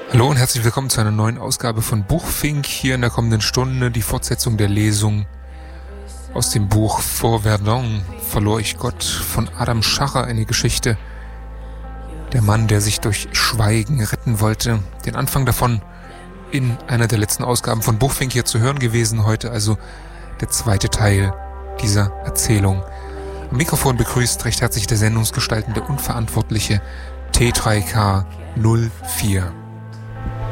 Hallo und herzlich willkommen zu einer neuen Ausgabe von Buchfink. Hier in der kommenden Stunde die Fortsetzung der Lesung aus dem Buch Vor Verdun verlor ich Gott von Adam Schacher, eine Geschichte. Der Mann, der sich durch Schweigen retten wollte. Den Anfang davon in einer der letzten Ausgaben von Buchfink hier zu hören gewesen. Heute also der zweite Teil dieser Erzählung. Am Mikrofon begrüßt recht herzlich der Sendungsgestaltende und Verantwortliche T3K 04.